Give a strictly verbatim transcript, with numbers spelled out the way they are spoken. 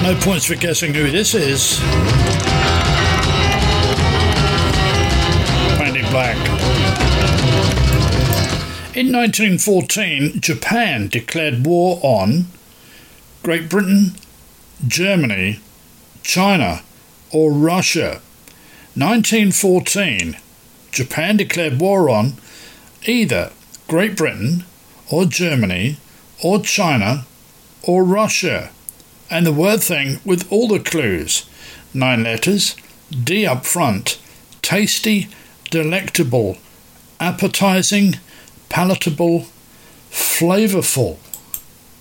No points for guessing who this is. Painted black. In nineteen fourteen, Japan declared war on Great Britain, Germany, China, or Russia. nineteen fourteen, Japan declared war on either Great Britain or Germany or China or Russia. And the word thing with all the clues. Nine letters, D up front, tasty, delectable, appetizing, palatable, flavorful.